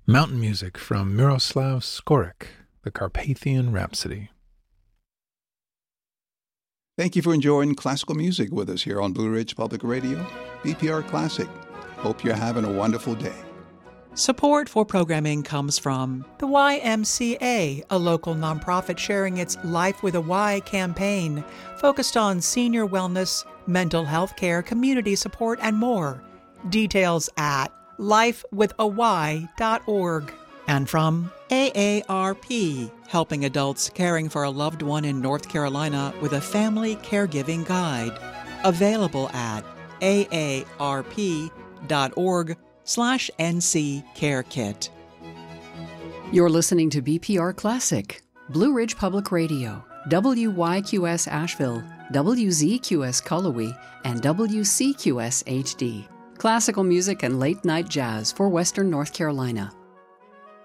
Mountain music from Miroslav Skorik, the Carpathian Rhapsody. Thank you for enjoying classical music with us here on Blue Ridge Public Radio, BPR Classic. Hope you're having a wonderful day. Support for programming comes from the YMCA, a local nonprofit sharing its Life with a Y campaign, focused on senior wellness, mental health care, community support, and more. Details at lifewithay.org. And from AARP, helping adults caring for a loved one in North Carolina with a family caregiving guide. Available at aarp.org/NC Care Kit. You're listening to BPR Classic, Blue Ridge Public Radio, WYQS Asheville, WZQS Cullowhee, and WCQS HD. Classical music and late-night jazz for Western North Carolina.